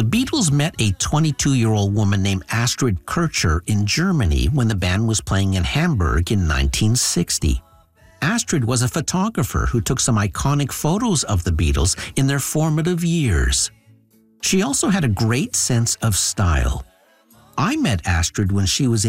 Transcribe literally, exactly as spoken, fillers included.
The Beatles met a twenty-two-year-old woman named Astrid Kircher in Germany when the band was playing in Hamburg in nineteen sixty. Astrid was a photographer who took some iconic photos of the Beatles in their formative years. She also had a great sense of style. I met Astrid when she was in